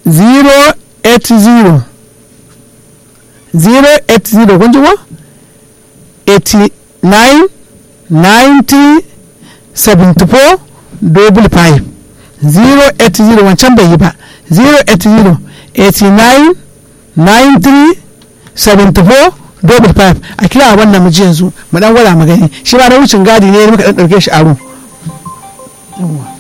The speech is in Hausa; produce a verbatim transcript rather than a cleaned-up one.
zero eight zero zero eight zero kun ji ko eighty nine ninety seventy four double five zero eight zero wancan bai yi ba zero eight zero eighty nine ninety seventy four double five a kira wannan mu ji yanzu mu dan gwada magani shi ba na wucin gadi ne muka dan dauke shi aro.